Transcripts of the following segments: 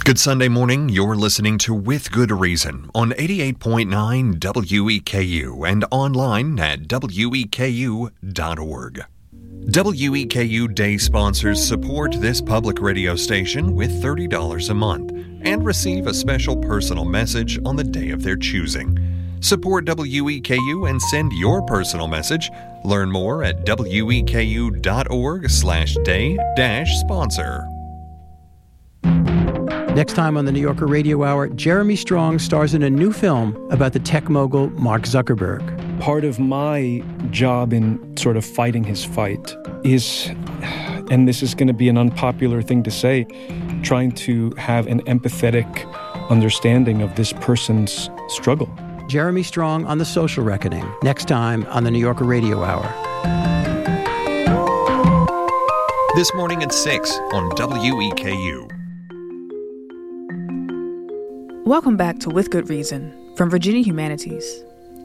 Good Sunday morning. You're listening to With Good Reason on 88.9 WEKU and online at weku.org. WEKU Day sponsors support this public radio station with $30 a month and receive a special personal message on the day of their choosing. Support WEKU and send your personal message. Learn more at weku.org/day-sponsor. Next time on the New Yorker Radio Hour, Jeremy Strong stars in a new film about the tech mogul Mark Zuckerberg. Part of my job in sort of fighting his fight is, and this is going to be an unpopular thing to say, trying to have an empathetic understanding of this person's struggle. Jeremy Strong on The Social Reckoning, next time on the New Yorker Radio Hour. This morning at 6 on WEKU. Welcome back to With Good Reason from Virginia Humanities.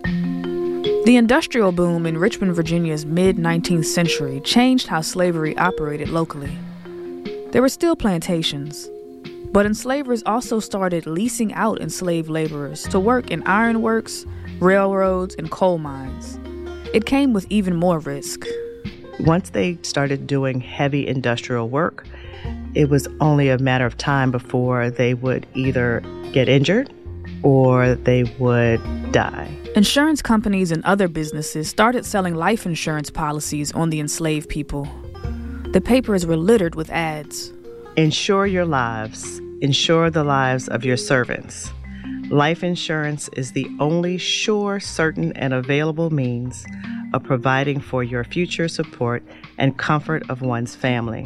The industrial boom in Richmond, Virginia's mid-19th century changed how slavery operated locally. There were still plantations, but enslavers also started leasing out enslaved laborers to work in ironworks, railroads, and coal mines. It came with even more risk. Once they started doing heavy industrial work, it was only a matter of time before they would either get injured or they would die. Insurance companies and other businesses started selling life insurance policies on the enslaved people. The papers were littered with ads. Insure your lives. Insure the lives of your servants. Life insurance is the only sure, certain, and available means of providing for your future support and comfort of one's family.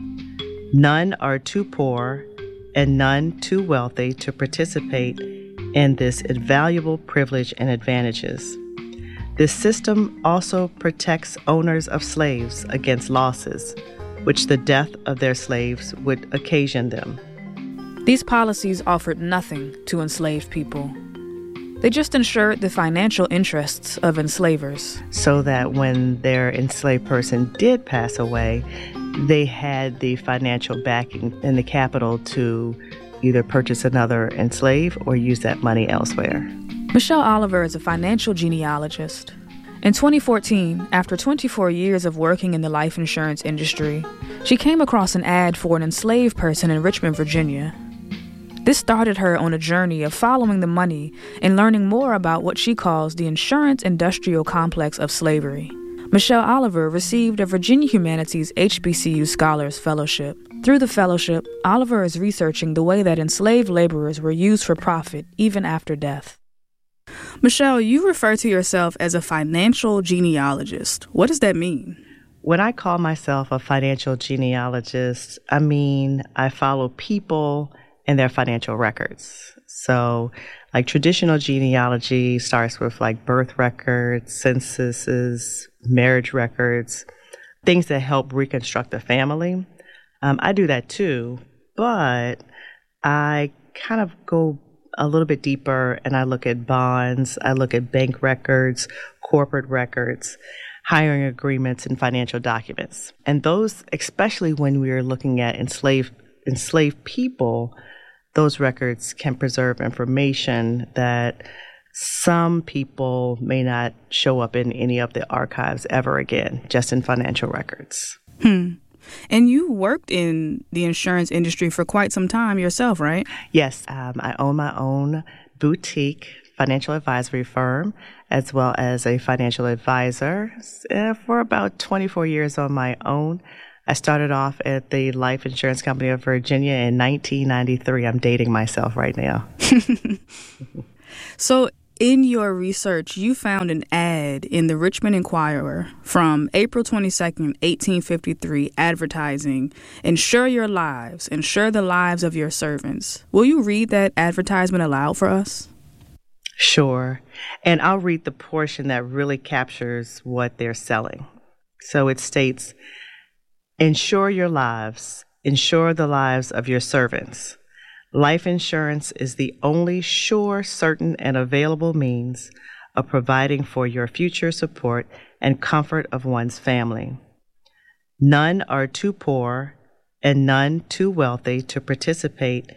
None are too poor and none too wealthy to participate in this invaluable privilege and advantages. This system also protects owners of slaves against losses, which the death of their slaves would occasion them. These policies offered nothing to enslaved people. They just ensured the financial interests of enslavers. So that when their enslaved person did pass away, they had the financial backing and the capital to either purchase another enslaved or use that money elsewhere. Michelle Oliver is a financial genealogist. In 2014, after 24 years of working in the life insurance industry, she came across an ad for an enslaved person in Richmond, Virginia. This started her on a journey of following the money and learning more about what she calls the insurance industrial complex of slavery. Michelle Oliver received a Virginia Humanities HBCU Scholars Fellowship. Through the fellowship, Oliver is researching the way that enslaved laborers were used for profit even after death. Michelle, you refer to yourself as a financial genealogist. What does that mean? When I call myself a financial genealogist, I mean I follow people and their financial records. So, like traditional genealogy starts with like birth records, censuses, marriage records, things that help reconstruct a family. I do that too, but I kind of go a little bit deeper and I look at bonds, I look at bank records, corporate records, hiring agreements, and financial documents. And those, especially when we are looking at enslaved people, those records can preserve information that some people may not show up in any of the archives ever again, just in financial records. And you worked in the insurance industry for quite some time yourself, right? Yes, I own my own boutique financial advisory firm, as well as a financial advisor for about 24 years on my own. I started off at the Life Insurance Company of Virginia in 1993. I'm dating myself right now. So in your research, you found an ad in the Richmond Enquirer from April 22nd, 1853, advertising, "Insure your lives, insure the lives of your servants." Will you read that advertisement aloud for us? Sure. And I'll read the portion that really captures what they're selling. So it states, "Insure your lives. Insure the lives of your servants. Life insurance is the only sure, certain, and available means of providing for your future support and comfort of one's family. None are too poor and none too wealthy to participate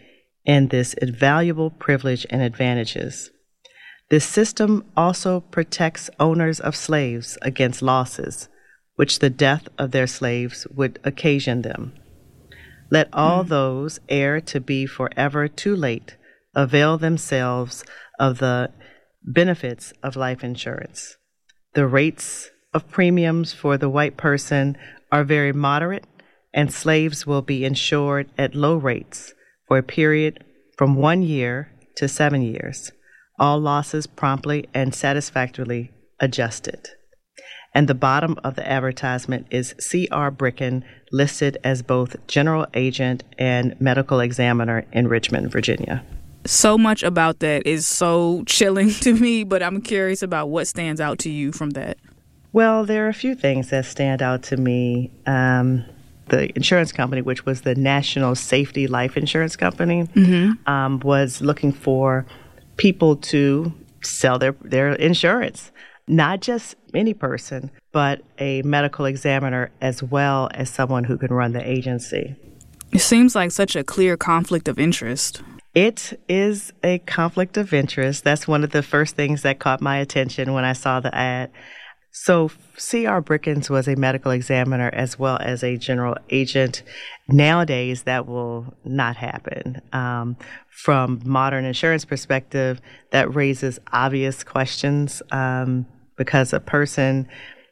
in this invaluable privilege and advantages. This system also protects owners of slaves against losses, which the death of their slaves would occasion them. Let all those ere to be forever too late avail themselves of the benefits of life insurance. The rates of premiums for the white person are very moderate, and slaves will be insured at low rates for a period from 1 year to 7 years. All losses promptly and satisfactorily adjusted. And the bottom of the advertisement is C.R. Bricken, listed as both general agent and medical examiner in Richmond, Virginia. So much about that is so chilling to me, but I'm curious about what stands out to you from that. Well, there are a few things that stand out to me. The insurance company, which was the National Safety Life Insurance Company, was looking for people to sell their insurance. Not just any person, but a medical examiner as well as someone who can run the agency. It seems like such a clear conflict of interest. It is a conflict of interest. That's one of the first things that caught my attention when I saw the ad. So C.R. Brickens was a medical examiner as well as a general agent. Nowadays, that will not happen. From modern insurance perspective, that raises obvious questions because the person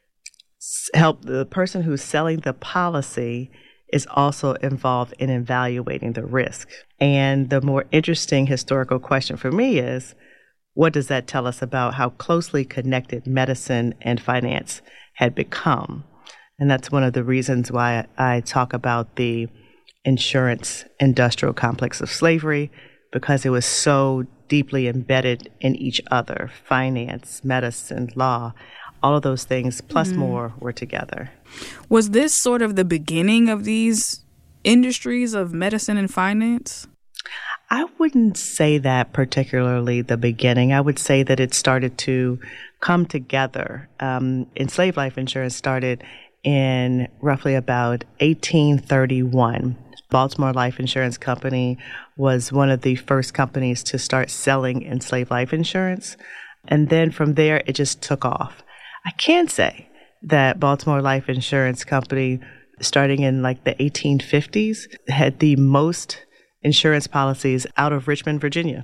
who's selling the policy is also involved in evaluating the risk. And the more interesting historical question for me is, what does that tell us about how closely connected medicine and finance had become? And that's one of the reasons why I talk about the insurance industrial complex of slavery, because it was so deeply embedded in each other. Finance, medicine, law, all of those things, plus more, were together. Was this sort of the beginning of these industries of medicine and finance? I wouldn't say that particularly the beginning. I would say that it started to come together. Enslaved life insurance started in roughly about 1831. Baltimore Life Insurance Company was one of the first companies to start selling enslaved life insurance. And then from there, it just took off. I can say that Baltimore Life Insurance Company, starting in like the 1850s, had the most insurance policies out of Richmond, Virginia.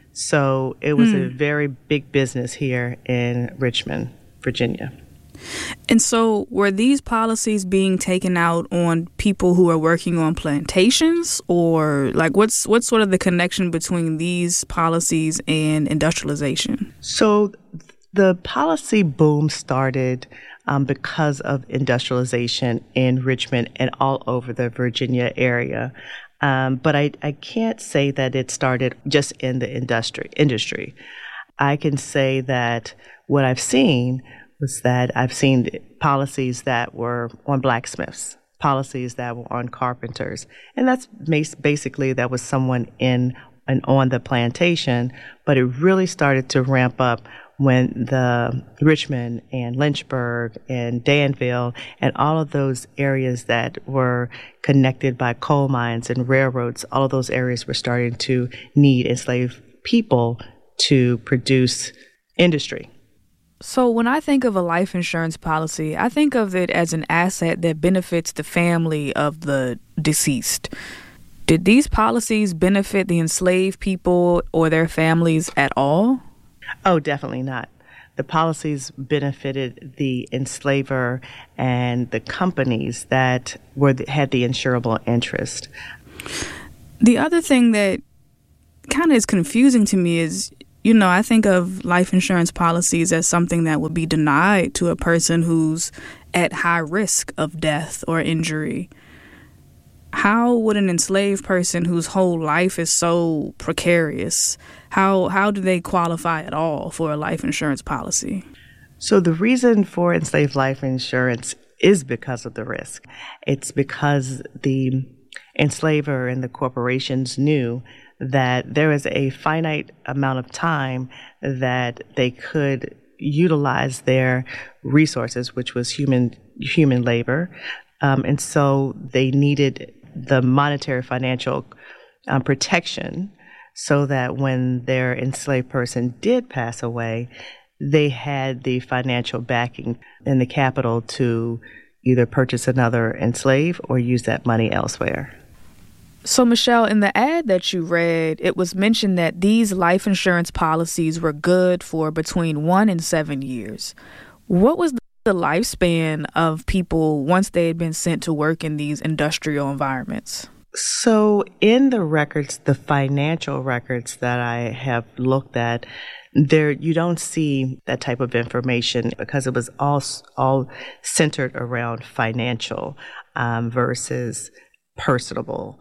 So it was a very big business here in Richmond, Virginia. And so were these policies being taken out on people who are working on plantations, or like what's sort of the connection between these policies and industrialization? So the policy boom started because of industrialization in Richmond and all over the Virginia area. But I can't say that it started just in the industry. I can say that what I've seen was that I've seen policies that were on blacksmiths, policies that were on carpenters. And that's basically that was someone in and on the plantation. But it really started to ramp up when the Richmond and Lynchburg and Danville and all of those areas that were connected by coal mines and railroads, all of those areas were starting to need enslaved people to produce industry. So when I think of a life insurance policy, I think of it as an asset that benefits the family of the deceased. Did these policies benefit the enslaved people or their families at all? Oh, definitely not. The policies benefited the enslaver and the companies that had the insurable interest. The other thing that kind of is confusing to me is, I think of life insurance policies as something that would be denied to a person who's at high risk of death or injury. How would an enslaved person whose whole life is so precarious, how do they qualify at all for a life insurance policy? So the reason for enslaved life insurance is because of the risk. It's because the enslaver and the corporations knew that there is a finite amount of time that they could utilize their resources, which was human labor. And so they needed the monetary financial protection so that when their enslaved person did pass away, they had the financial backing and the capital to either purchase another enslaved or use that money elsewhere. So, Michelle, in the ad that you read, it was mentioned that these life insurance policies were good for between 1 and 7 years. What was the lifespan of people once they had been sent to work in these industrial environments? So in the records, the financial records that I have looked at, there you don't see that type of information because it was all centered around financial versus personal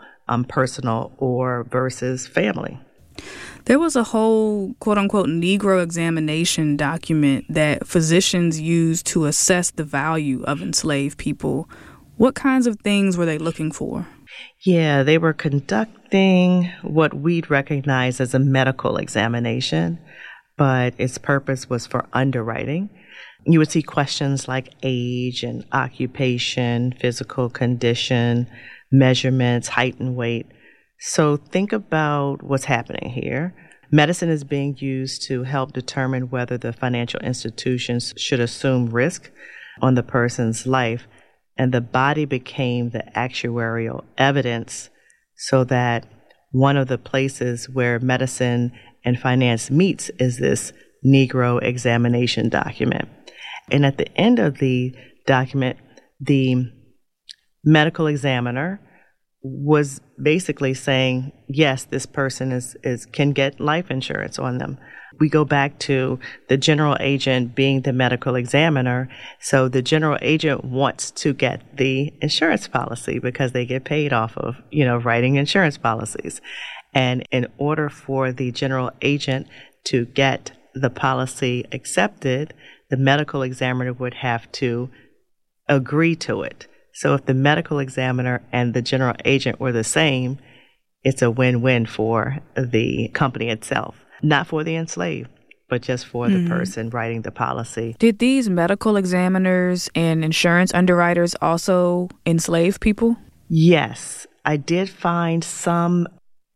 or versus family. There was a whole quote-unquote Negro examination document that physicians used to assess the value of enslaved people. What kinds of things were they looking for? Yeah, they were conducting what we'd recognize as a medical examination, but its purpose was for underwriting. You would see questions like age and occupation, physical condition, measurements, height and weight. So think about what's happening here. Medicine is being used to help determine whether the financial institutions should assume risk on the person's life, and the body became the actuarial evidence so that one of the places where medicine and finance meets is this Negro examination document. And at the end of the document, the medical examiner was basically saying, yes, this person can get life insurance on them. We go back to the general agent being the medical examiner. So the general agent wants to get the insurance policy because they get paid off of, writing insurance policies. And in order for the general agent to get the policy accepted, the medical examiner would have to agree to it. So if the medical examiner and the general agent were the same, it's a win-win for the company itself. Not for the enslaved, but just for the person writing the policy. Did these medical examiners and insurance underwriters also enslave people? Yes, I did find some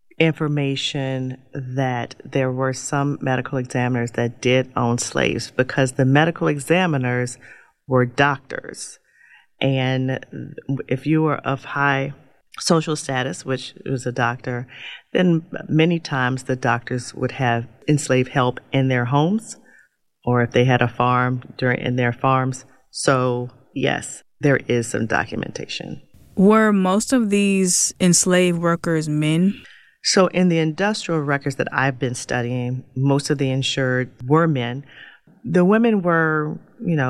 information that there were some medical examiners that did own slaves because the medical examiners were doctors. And if you were of high social status, which was a doctor, then many times the doctors would have enslaved help in their homes, or if they had a farm in their farms. So yes, there is some documentation. Were most of these enslaved workers men? So in the industrial records that I've been studying, most of the insured were men. The women were,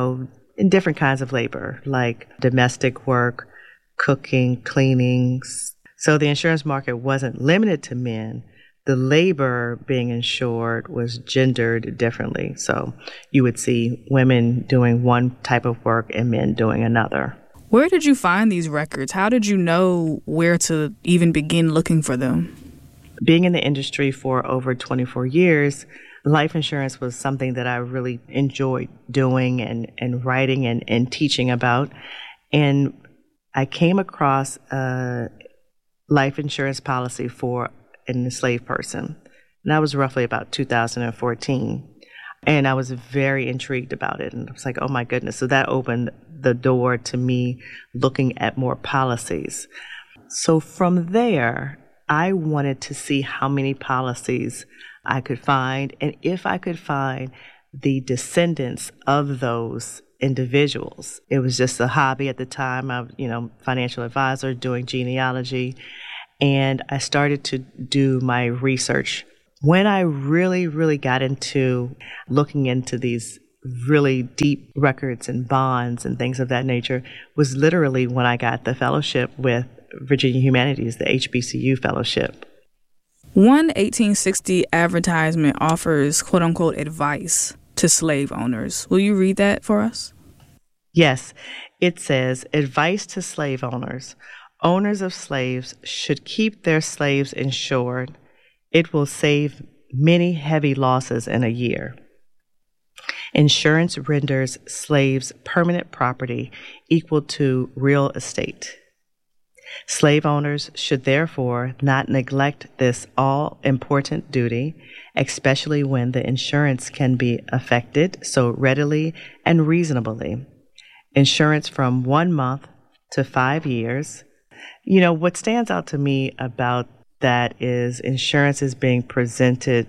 in different kinds of labor, like domestic work, cooking, cleaning. So the insurance market wasn't limited to men. The labor being insured was gendered differently. So you would see women doing one type of work and men doing another. Where did you find these records? How did you know where to even begin looking for them? Being in the industry for over 24 years, life insurance was something that I really enjoyed doing and writing and teaching about. And I came across a life insurance policy for an enslaved person. And that was roughly about 2014. And I was very intrigued about it. And I was like, oh my goodness. So that opened the door to me looking at more policies. So from there, I wanted to see how many policies I could find, and if I could find the descendants of those individuals. It was just a hobby at the time. I was, financial advisor doing genealogy, and I started to do my research. When I really, really got into looking into these really deep records and bonds and things of that nature was literally when I got the fellowship with Virginia Humanities, the HBCU fellowship. One 1860 advertisement offers quote-unquote advice to slave owners. Will you read that for us? Yes. It says, advice to slave owners. Owners of slaves should keep their slaves insured. It will save many heavy losses in a year. Insurance renders slaves permanent property equal to real estate. Slave owners should therefore not neglect this all-important duty, especially when the insurance can be effected so readily and reasonably. Insurance from 1 month to 5 years. You know, what stands out to me about that is insurance is being presented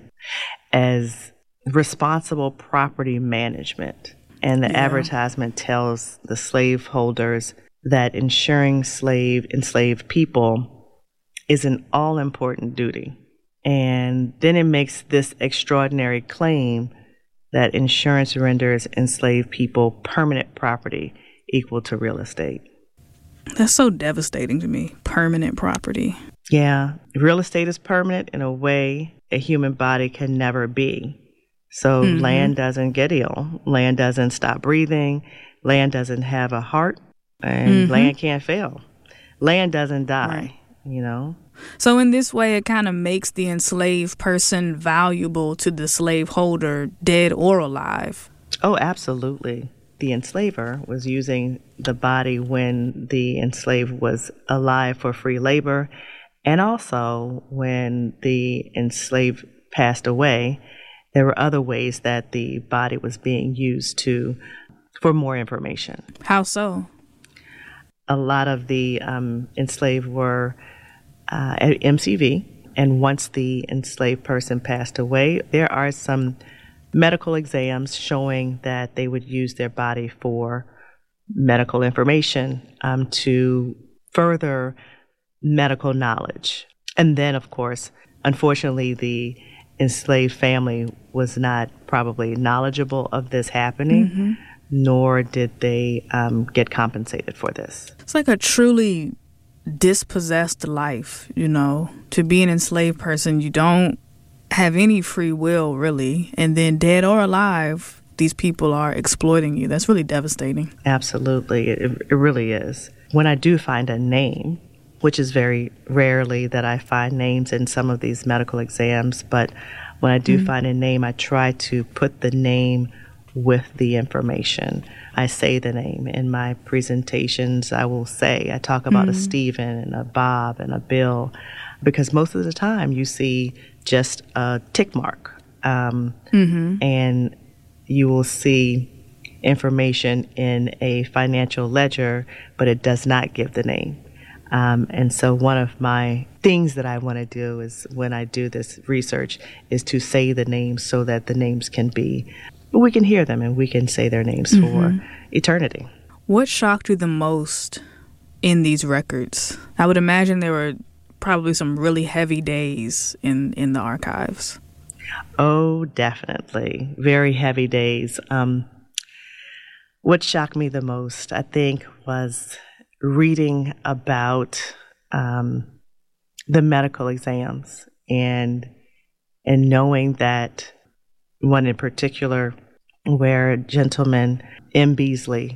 as responsible property management. And the advertisement tells the slaveholders that insuring enslaved people is an all-important duty. And then it makes this extraordinary claim that insurance renders enslaved people permanent property equal to real estate. That's so devastating to me. Permanent property. Yeah. Real estate is permanent in a way a human body can never be. So land doesn't get ill. Land doesn't stop breathing. Land doesn't have a heart. And land can't fail. Land doesn't die, you know? So in this way, it kind of makes the enslaved person valuable to the slaveholder, dead or alive. Oh, absolutely. The enslaver was using the body when the enslaved was alive for free labor. And also when the enslaved passed away, there were other ways that the body was being used for more information. How so? A lot of the enslaved were at MCV, and once the enslaved person passed away, there are some medical exams showing that they would use their body for medical information to further medical knowledge. And then, of course, unfortunately, the enslaved family was not probably knowledgeable of this happening, nor did they get compensated for this. It's like a truly dispossessed life, you know. To be an enslaved person, you don't have any free will, really. And then dead or alive, these people are exploiting you. That's really devastating. Absolutely. It really is. When I do find a name, which is very rarely that I find names in some of these medical exams, but when I do find a name, I try to put the name with the information. I say the name. In my presentations, I talk about a Stephen and a Bob and a Bill, because most of the time you see just a tick mark. And you will see information in a financial ledger, but it does not give the name. And so one of my things that I want to do is, when I do this research, is to say the names so that the names we can hear them and we can say their names for eternity. What shocked you the most in these records? I would imagine there were probably some really heavy days in the archives. Oh, definitely. Very heavy days. What shocked me the most, I think, was reading about the medical exams and knowing that one in particular, where a gentleman, M. Beasley,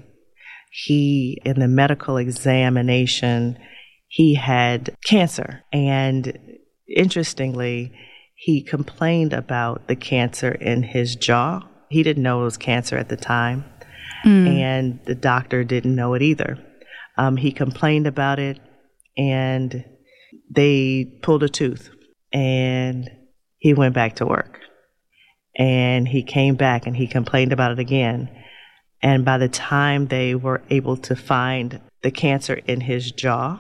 in the medical examination, he had cancer. And interestingly, he complained about the cancer in his jaw. He didn't know it was cancer at the time, and the doctor didn't know it either. He complained about it, and they pulled a tooth, and he went back to work. And he came back and he complained about it again. And by the time they were able to find the cancer in his jaw,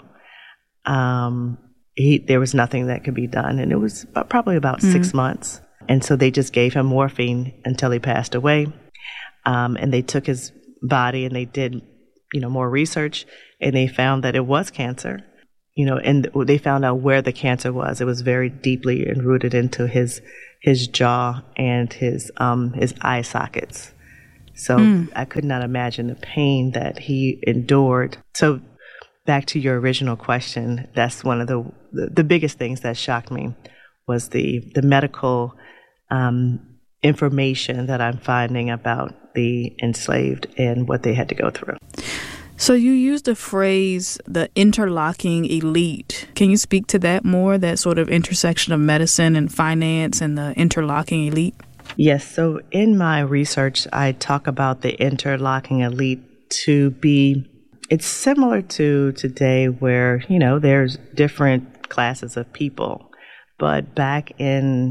there was nothing that could be done. And it was probably about 6 months. And so they just gave him morphine until he passed away. And they took his body and they did, more research, and they found that it was cancer. And they found out where the cancer was. It was very deeply rooted into his jaw and his eye sockets. So I could not imagine the pain that he endured. So back to your original question, that's one of the biggest things that shocked me was the medical information that I'm finding about the enslaved and what they had to go through. So you used the phrase, the interlocking elite. Can you speak to that more, that sort of intersection of medicine and finance and the interlocking elite? Yes. So in my research, I talk about the interlocking elite to be it's similar to today where, there's different classes of people. But back in